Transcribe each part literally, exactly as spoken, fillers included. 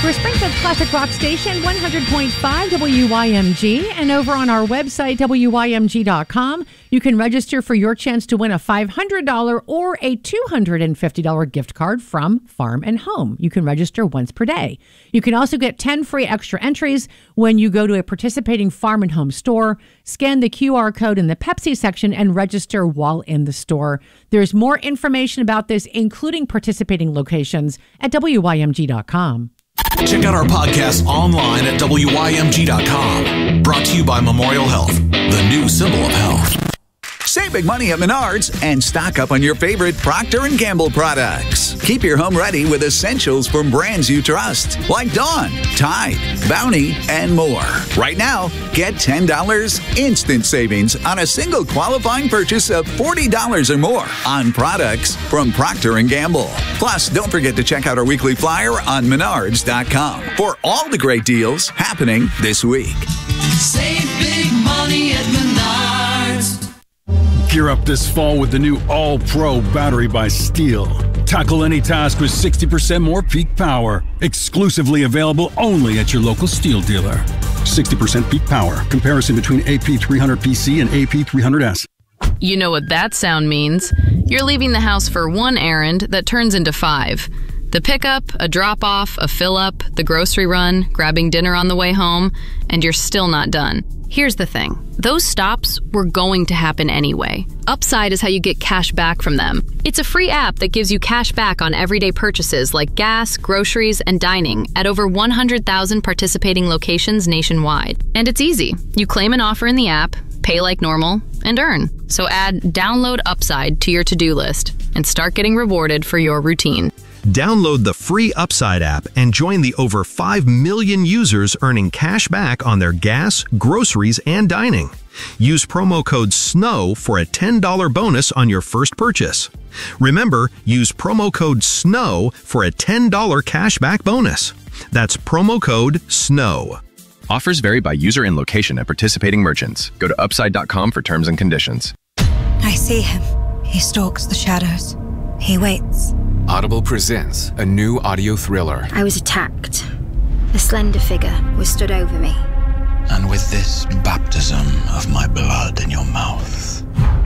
We're Springfield's classic rock station, one hundred point five W Y M G. And over on our website, W Y M G dot com, you can register for your chance to win a five hundred dollars or a two hundred fifty dollars gift card from Farm and Home. You can register once per day. You can also get ten free extra entries when you go to a participating Farm and Home store, scan the Q R code in the Pepsi section, and register while in the store. There's more information about this, including participating locations, at W Y M G dot com. Check out our podcast online at W Y M G dot com. Brought to you by Memorial Health, the new symbol of health. Save big money at Menards and stock up on your favorite Procter and Gamble products. Keep your home ready with essentials from brands you trust, like Dawn, Tide, Bounty, and more. Right now, get ten dollars instant savings on a single qualifying purchase of forty dollars or more on products from Procter and Gamble. Plus, don't forget to check out our weekly flyer on Menards dot com for all the great deals happening this week. Save big money at Menards. Gear up this fall with the new All-Pro battery by Steel. Tackle any task with sixty percent more peak power. Exclusively available only at your local Steel dealer. sixty percent peak power. Comparison between A P three hundred P C and A P three hundred S. You know what that sound means. You're leaving the house for one errand that turns into five. The pickup, a drop-off, a fill-up, the grocery run, grabbing dinner on the way home, and you're still not done. Here's the thing. Those stops were going to happen anyway. Upside is how you get cash back from them. It's a free app that gives you cash back on everyday purchases like gas, groceries, and dining at over one hundred thousand participating locations nationwide. And it's easy. You claim an offer in the app, pay like normal, and earn. So add Download Upside to your to-do list and start getting rewarded for your routine. Download the free Upside app and join the over five million users earning cash back on their gas, groceries, and dining. Use promo code SNOW for a ten dollars bonus on your first purchase. Remember, use promo code SNOW for a ten dollars cash back bonus. That's promo code SNOW. Offers vary by user and location at participating merchants. Go to upside dot com for terms and conditions. I see him. He stalks the shadows. He waits. Audible presents a new audio thriller. I was attacked. A slender figure was stood over me. And with this baptism of my blood in your mouth,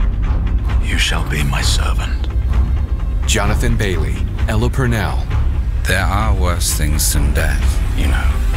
you shall be my servant. Jonathan Bailey, Ella Purnell. There are worse things than death, you know.